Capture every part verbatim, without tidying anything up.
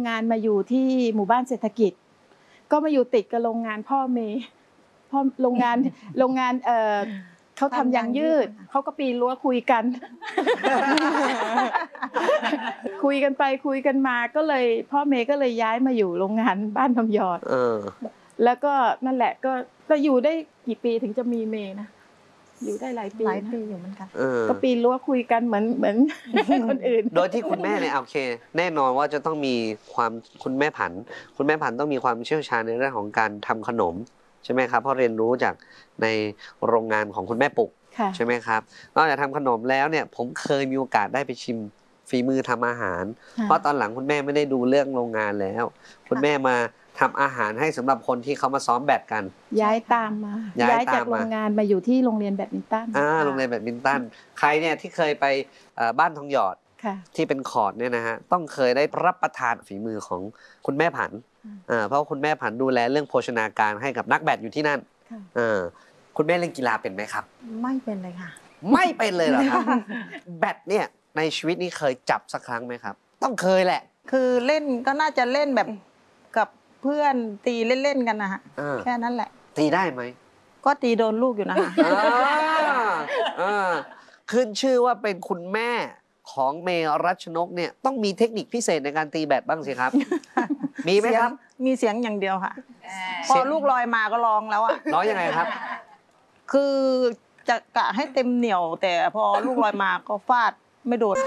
งานมาอยู่ที่หมู่บ้านเศรษฐกิจก็มาอยู่ติดกับโรงงานพ่อเมย์พ่อโรงงานโรงงานเอ่อเขาทำยางยืดเขาก็ปีนรั้วคุยกัน คุยกันไปคุยกันมาก็เลยพ่อเมย์ก็เลยย้ายมาอยู่โรงงานบ้านทำยอดแล้วก็นั่นแหละก็จะอยู่ได้กี่ปีถึงจะมีเมย์นะอยู่ได้หลายปีหลายปีอยู่เหมือนกันก็ปีนรั้วคุยกันเหมือนเหมือนคนอื่นโดยที่คุณแม่เนี่ยโอเคแน่นอนว่าจะต้องมีความคุณแม่ผันคุณแม่ผันต้องมีความเชี่ยวชาญในเรื่องของการทำขนมใช่ไหมครับเพราะเรียนรู้จากในโรงงานของคุณแม่ปุกใช่ไหมครับนอกจากทำขนมแล้วเนี่ยผมเคยมีโอกาสได้ไปชิมฝีมือทำอาหารเพราะตอนหลังคุณแม่ไม่ได้ดูเรื่องโรงงานแล้วคุณแม่มาทำอาหารให้สำหรับคนที่เขามาซ้อมแบดกันย้ายตามมาย้ายจากโรงงานมาอยู่ที่โรงเรียนแบดมินตันอ่าโรงเรียนแบดมินตันใครเนี่ยที่เคยไปบ้านทองหยอดที่เป็นคอร์ตเนี่ยนะฮะต้องเคยได้รับประทานฝีมือของคุณแม่ผันอ่าเพราะคุณแม่ผันดูแลเรื่องโภชนาการให้กับนักแบดอยู่ที่นั่นอ่าคุณแม่เล่นกีฬาเป็นไหมครับไม่เป็นเลยค่ะไม่เป็นเลยเหรอครับแบดเนี่ยในชีวิตนี้เคยจับสักครั้งไหมครับต้องเคยแหละคือเล่นก็น่าจะเล่นแบบกับเพื่อนตีเล่นๆกันนะฮะแค่นั้นแหละตีได้ไหมก็ตีโดนลูกอยู่นะคะขึ้นชื่อว่าเป็นคุณแม่ของเมรัชนกเนี่ยต้องมีเทคนิคพิเศษในการตีแบดบ้างสิครับมีไหมครับมีเสียงอย่างเดียวค่ะพอลูกลอยมาก็ร้องแล้วอ่ะร้องยังไงครับคือจะกะให้เต็มเหนียวแต่พอลูกลอยมาก็ฟาดไม่โดน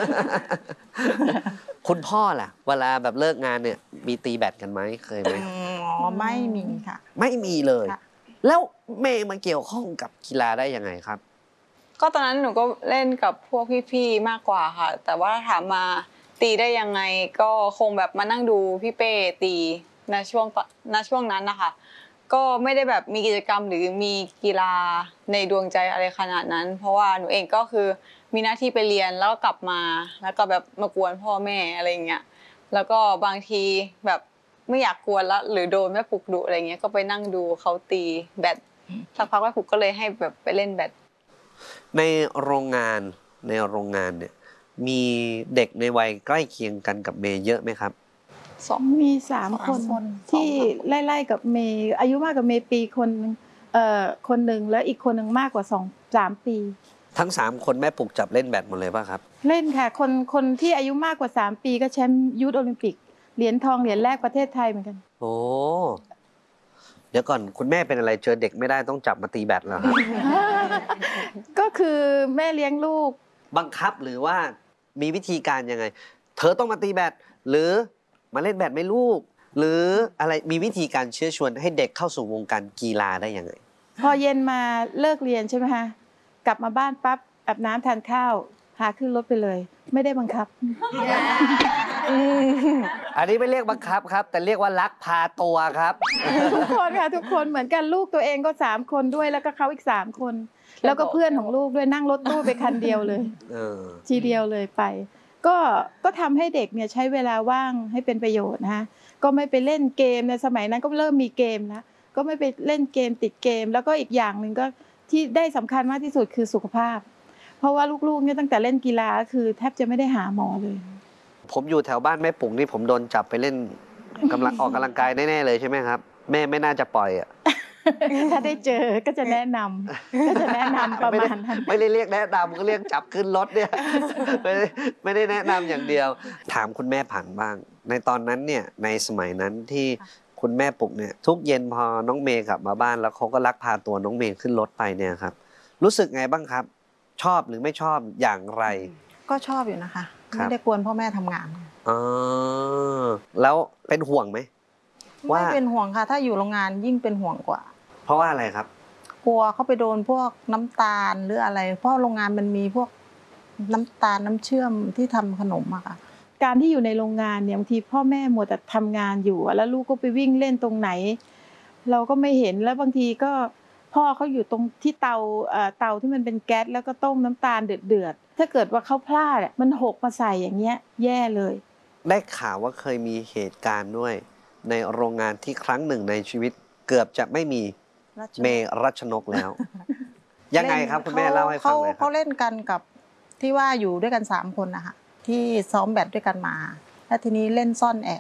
คุณพ่อล่ะเวลาแบบเลิกงานเนี่ยมีตีแบดกันไหมเคยไหมอ๋อไม่มีค่ะไม่มีเลยแล้วเมย์มาเกี่ยวข้องกับกีฬาได้ยังไงครับก็ตอนนั้นหนูก็เล่นกับพวกพี่ๆมากกว่าค่ะแต่ว่าถามมาตีได้ยังไงก็คงแบบมานั่งดูพี่เป้ตีในช่วงณช่วงนั้นนะคะก็ไม่ได้แบบมีกิจกรรมหรือมีกีฬาในดวงใจอะไรขนาดนั้นเพราะว่าหนูเองก็คือมีหน้าที่ไปเรียนแล้วก็กลับมาแล้วก็แบบมากวนพ่อแม่อะไรเงี้ยแล้วก็บางทีแบบไม่อยากกวนแล้วหรือโดนแม่ปลุกดุอะไรเงี้ยก็ไปนั่งดูเขาตีแบดสักพักแม่ปลุกก็เลยให้แบบไปเล่นแบดในโรงงานในโรงงานเนี่ยมีเด็กในวัยใกล้เคียงกันกับเมย์เยอะไหมครับสองมีสามคนที่ไล่ๆกับเมย์อายุมากกว่าเมย์ปีคนเอ่อคนหนึ่งแล้วอีกคนหนึ่งมากกว่าสองสามปีทั้งสามคนแม่ปลุกจับเล่นแบดหมดเลยป่ะครับเล่นค่ะคนคนที่อายุมากกว่าสามปีก็แชมป์ยูทโอลิมปิกเหรียญทองเหรียญแรกประเทศไทยเหมือนกันโอ้เดี๋ยวก่อนคุณแม่เป็นอะไรเจอเด็กไม่ได้ต้องจับมาตีแบดเหรอครับก็คือแม่เลี้ยงลูกบังคับหรือว่ามีวิธีการยังไงเธอต้องมาตีแบดหรือมาเล่นแบดไหมลูกหรืออะไรมีวิธีการเชื้อชวนให้เด็กเข้าสู่วงการกีฬาได้ยังไงพอเย็นมาเลิกเรียนใช่ไหมคะกลับมาบ้านปั๊บอาบน้ำทานข้าวพาขึ้นรถไปเลยไม่ได้บังคับอันนี้ไม่เรียกบังคับครับแต่เรียกว่าลักพาตัวครับทุกคนค่ะทุกคนเหมือนกันลูกตัวเองก็สามคนด้วยแล้วก็เขาอีกสามคนแล้วก็เพื่อนของลูกด้วยนั่งรถตู้ไปคันเดียวเลยทีเดียวเลยไปก็ก็ทำให้เด็กเนี่ยใช้เวลาว่างให้เป็นประโยชน์นะคะก็ไม่ไปเล่นเกมในสมัยนั้นก็เริ่มมีเกมแล้วก็ไม่ไปเล่นเกมติดเกมแล้วก็อีกอย่างหนึ่งก็ที่ได้สำคัญมากที่สุดคือสุขภาพเพราะว่าลูกๆเนี่ยตั้งแต่เล่นกีฬาคือแทบจะไม่ได้หาหมอเลยผมอยู่แถวบ้านแม่ปุ๋งนี่ผมโดนจับไปเล่นกำลังออกกำลังกายแน่ๆเลยใช่ไหมครับแม่ไม่น่าจะปล่อยอ่ะถ้าได้เจอก็จะแนะนำก็จะแนะนำประมาณนั้นไม่ได้เรียกแนะนำก็เรียกจับขึ้นรถเนี่ยไม่ได้ไม่ได้แนะนำอย่างเดียวถามคุณแม่ผันบ้างในตอนนั้นเนี่ยในสมัยนั้นที่คุณแม่ปุกเนี่ยทุกเย็นพอน้องเมย์กลับมาบ้านแล้วเขาก็ลักพาตัวน้องเมย์ขึ้นรถไปเนี่ยครับรู้สึกไงบ้างครับชอบหรือไม่ชอบอย่างไรก็ชอบอยู่นะคะไม่ได้กวนพ่อแม่ทำงานอ๋อแล้วเป็นห่วงไหมไม่เป็นห่วงค่ะถ้าอยู่โรงงานยิ่งเป็นห่วงกว่าเพราะว่าอะไรครับกลัวเขาไปโดนพวกน้ำตาลหรืออะไรเพราะโรงงานมันมีพวกน้ำตาลน้ำเชื่อมที่ทำขนมอะค่ะการที่อยู่ในโรงงานเนี่ยบางทีพ่อแม่มัวแต่ทำงานอยู่แล้วลูกก็ไปวิ่งเล่นตรงไหนเราก็ไม่เห็นแล้วบางทีก็พ่อเขาอยู่ตรงที่เตาเตาที่มันเป็นแก๊สแล้วก็ต้มน้ำตาลเดือดๆถ้าเกิดว่าเขาพลาดมันหกมาใส่อย่างเงี้ยแย่เลยได้ข่าวว่าเคยมีเหตุการณ์ด้วยในโรงงานที่ครั้งหนึ่งในชีวิตเกือบจะไม่มีเมรัชนกแล้วยังไงครับคุณแม่เล่าให้ฟังหน่อยครับเขาเล่นกันกับที่ว่าอยู่ด้วยกันสามคนนะคะที่ซ้อมแบดด้วยกันมาแล้วทีนี้เล่นซ่อนแอ